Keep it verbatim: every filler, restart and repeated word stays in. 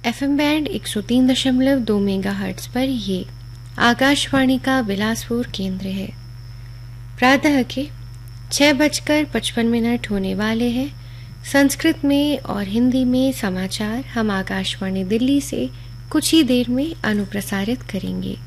FM band एक सौ तीन दशमलव दो मेगाहर्ट्ज पर ये आकाशवाणी का बिलासपुर केंद्र है। प्रातः के छह बजकर पचपन मिनट होने वाले हैं। संस्कृत में और हिंदी में समाचार हम आकाशवाणी दिल्ली से कुछ ही देर में अनुप्रसारित करेंगे।